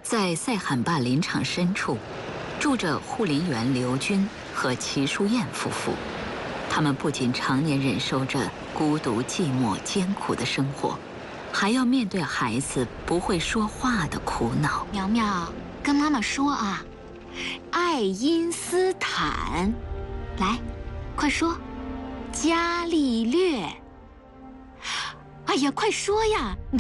在塞罕坝林场深处，住着护林员刘军和齐淑燕夫妇。他们不仅常年忍受着孤独、寂寞、艰苦的生活，还要面对孩子不会说话的苦恼。 苗苗，跟妈妈说啊，爱因斯坦，来，快说，伽利略。哎呀，快说呀！你